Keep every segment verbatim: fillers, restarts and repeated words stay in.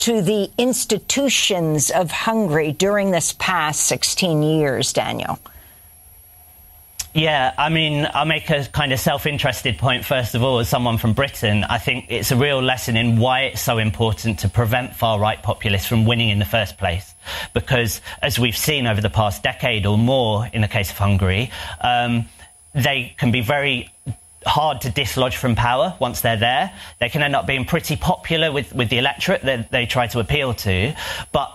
to the institutions of Hungary during this past sixteen years, Daniel? Yeah, I mean, I'll make a kind of self-interested point, first of all, as someone from Britain. I think it's a real lesson in why it's so important to prevent far-right populists from winning in the first place. Because, as we've seen over the past decade or more, in the case of Hungary, um, they can be very hard to dislodge from power once they're there. They can end up being pretty popular with, with the electorate that they try to appeal to. But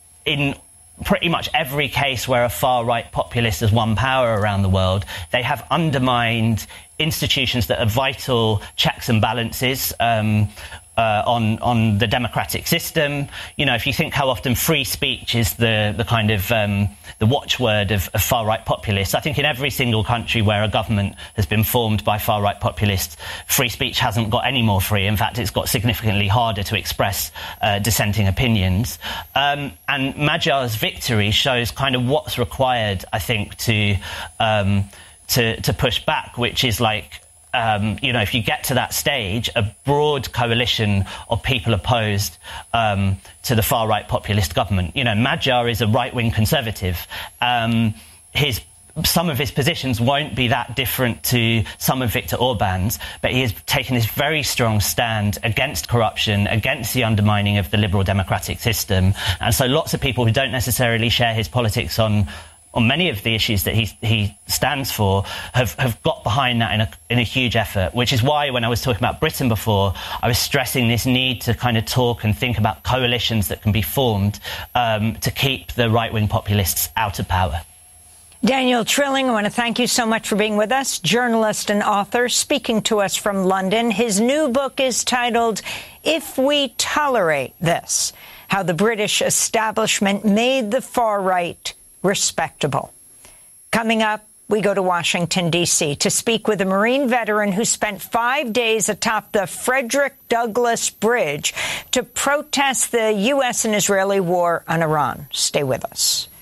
in pretty much every case where a far-right populist has won power around the world, they have undermined institutions that are vital checks and balances um, uh, on on the democratic system. You know, if you think how often free speech is the the kind of um, the watchword of, of far-right populists, I think in every single country where a government has been formed by far-right populists, free speech hasn't got any more free. In fact, it's got significantly harder to express uh, dissenting opinions. Um, and Magyar's victory shows kind of what's required, I think, to um, to, to push back, which is like, Um, you know, if you get to that stage, a broad coalition of people opposed um, to the far-right populist government. You know, Magyar is a right-wing conservative. Um, his some of his positions won't be that different to some of Viktor Orban's, but he has taken this very strong stand against corruption, against the undermining of the liberal democratic system. And so lots of people who don't necessarily share his politics on on many of the issues that he he stands for have, have got behind that in a, in a huge effort, which is why when I was talking about Britain before, I was stressing this need to kind of talk and think about coalitions that can be formed um, to keep the right-wing populists out of power. Daniel Trilling, I want to thank you so much for being with us, journalist and author, speaking to us from London. His new book is titled, If We Tolerate This, How the British Establishment Made the Far Right Respectable. Coming up, we go to Washington, D C to speak with a Marine veteran who spent five days atop the Frederick Douglass Bridge to protest the U S and Israeli war on Iran. Stay with us.